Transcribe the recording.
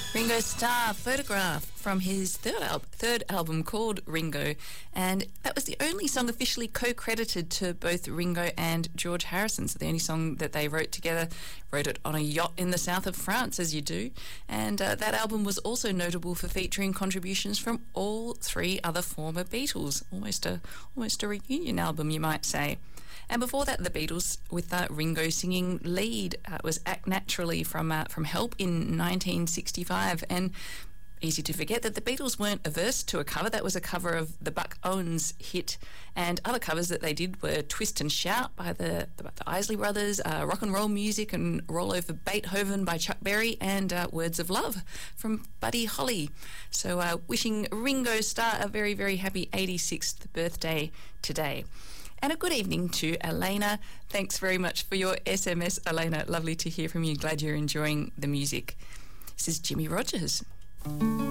Ringo Starr, Photograph, from his third album called Ringo, and that was the only song officially co-credited to both Ringo and George Harrison. So the only song that they wrote together, wrote it on a yacht in the south of France, as you do. And that album was also notable for featuring contributions from all three other former Beatles. Almost a reunion album, you might say. And before that, the Beatles with Ringo singing lead was Act Naturally from Help in 1965. And easy to forget that the Beatles weren't averse to a cover. That was a cover of the Buck Owens hit. And other covers that they did were Twist and Shout by the Isley Brothers, Rock and Roll Music and Roll Over Beethoven by Chuck Berry, and Words of Love from Buddy Holly. So wishing Ringo Starr a very, very happy 86th birthday today. And a good evening to Elena. Thanks very much for your SMS, Elena. Lovely to hear from you. Glad you're enjoying the music. This is Jimmy Rogers.